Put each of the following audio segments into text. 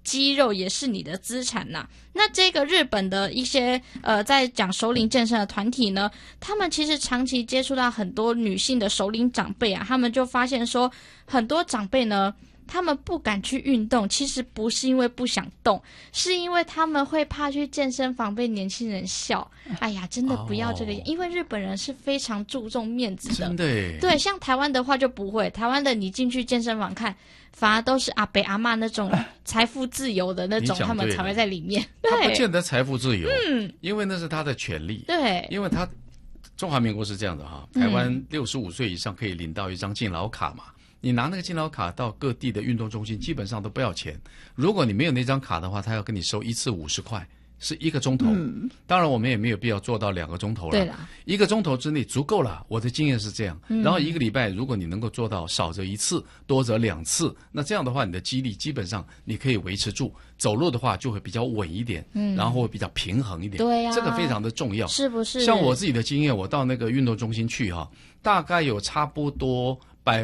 肌肉也是你的资产呐。那这个日本的一些在讲熟龄健身的团体呢，他们其实长期接触到很多女性的熟龄长辈啊，他们就发现说，很多长辈呢，他们不敢去运动，其实不是因为不想动，是因为他们会怕去健身房被年轻人笑。哎呀，真的不要这个，因为日本人是非常注重面子的。 真的耶。 对，像台湾的话就不会，台湾的你进去健身房看，反而都是阿伯阿嬷那种财富自由的那种，他们才会在里面。 他不见得财富自由，因为那是他的权利。 对， 因为他中华民国是这样的哈，台湾65岁以上可以领到一张敬老卡嘛。你拿那个敬老卡到各地的运动中心，基本上都不要钱。如果你没有那张卡的话，他要跟你收一次50块，是1个钟头。当然我们也没有必要做到2个钟头了。 对啦 ，1个钟头之内足够了。我的经验是这样。然后1个礼拜，如果你能够做到少则1次，多则2次，那这样的话，你的肌力基本上你可以维持住。走路的话就会比较稳一点，然后会比较平衡一点。 对呀， 这个非常的重要， 是不是？ 像我自己的经验，我到那个运动中心去哈，大概有差不多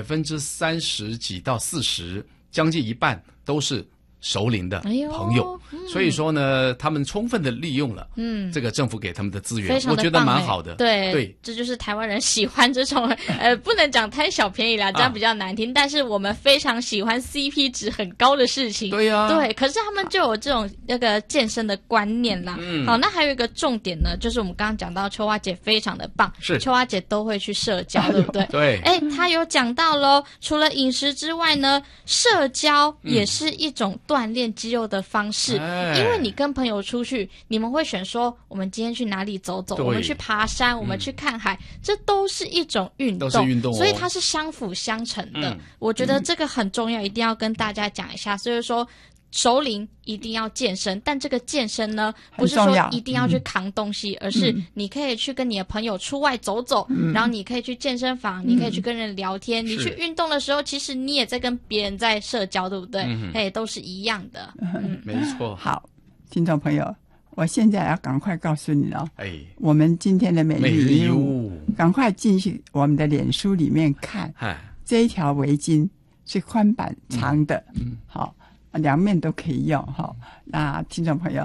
30%几到40%，将近一半都是熟龄的朋友，所以说呢，他们充分的利用了这个政府给他们的资源，我觉得蛮好的。 对，这就是台湾人喜欢这种不能讲贪小便宜啦，这样比较难听，但是我们非常喜欢 CP 值很高的事情。 对呀， 对，可是他们就有这种那个健身的观念啦。好，那还有一个重点呢，就是我们刚刚讲到秋花姐非常的棒， 是秋花姐都会去社交，对不对？ 对， 她有讲到咯，除了饮食之外呢，社交也是一种锻炼肌肉的方式，因为你跟朋友出去，你们会选说我们今天去哪里走走，我们去爬山，我们去看海，这都是一种运动， 都是运动所以它是相辅相成的。我觉得这个很重要，一定要跟大家讲一下。所以说熟龄一定要健身，但这个健身呢，不是说一定要去扛东西，而是你可以去跟你的朋友出外走走，然后你可以去健身房，你可以去跟人聊天，你去运动的时候，其实你也在跟别人在社交，对不对？都是一样的。 没错。 好，听众朋友，我现在要赶快告诉你了，我们今天的每日一物，赶快进去我们的脸书里面看，这一条围巾是宽版长的，好。2面都可以用哈。那听众朋友，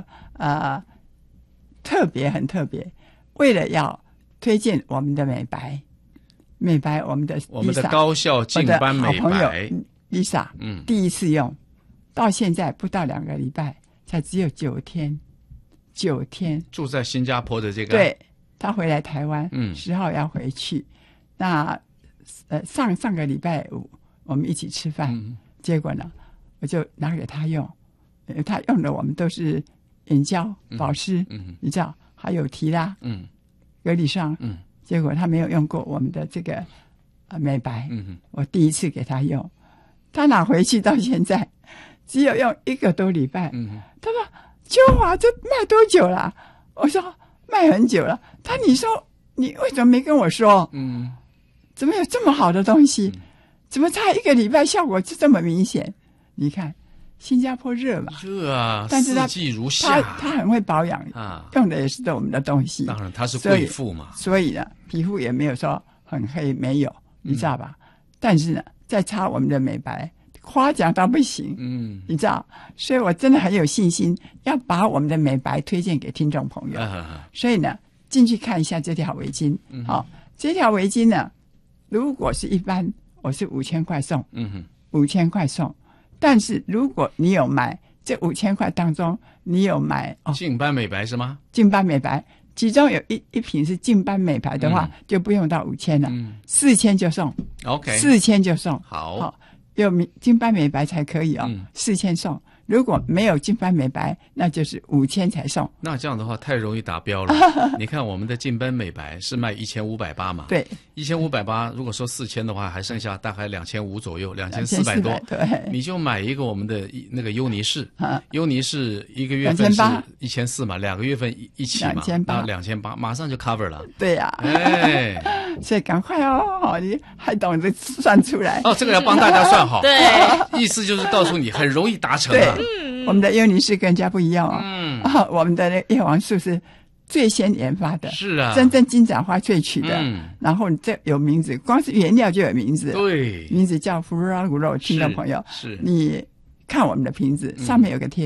很特别，为了要推荐我们的美白我们的 Lisa, 我们的高效净斑美白 Lisa，第一次用，到现在不到2个礼拜，才只有9天， 住在新加坡的这个， 对，他回来台湾，10号要回去。那上个礼拜5我们一起吃饭，结果呢？我就拿给他用，他用的我们都是眼胶、保湿，你知道，还有提拉，格里霜，结果他没有用过我们的这个美白，我第一次给他用，他拿回去到现在只有用1个多礼拜，他说秋华这卖多久了？我说卖很久了。你说你为什么没跟我说？怎么有这么好的东西？怎么差1个礼拜效果就这么明显？你看，新加坡热嘛， 热啊， 但是四季如夏， 他很会保养啊，用的也是我们的东西。 当然，他是贵妇嘛， 所以呢，皮肤也没有说很黑，没有，你知道吧？但是呢，再擦我们的美白，夸奖到不行，你知道，所以我真的很有信心，要把我们的美白推荐给听众朋友。所以呢，进去看一下这条围巾，好，这条围巾呢，如果是一般，我是5000块送，5000块送。但是如果你有买这5000块当中，你有买净斑美白是吗？ 净斑美白，其中有一瓶是净斑美白的话，就不用到5000了，4000就送。OK，4000就送。好，有净斑美白才可以4000送。如果没有净斑美白，那就是5000才送。 那这样的话太容易达标了。你看我们的净斑美白是卖1580嘛？ 对 ，1580，如果说4000的话，还剩下大概2500左右，2400多。 对， 你就买一个我们的那个优尼士，优尼士1个月份是1400嘛，2个月份一起嘛，2800，马上就 cover 了。 对呀，所以赶快你还懂得算出来这个要帮大家算好。 对， 意思就是告诉你很容易达成啊。 我们的优尼士跟人家不一样我们的叶黄素是最先研发的， 是啊， 真正金盏花萃取的，然后这有名字，光是原料就有名字， 对， 名字叫 Flora Grow， 听众朋友， 是， 你看我们的瓶子上面有个贴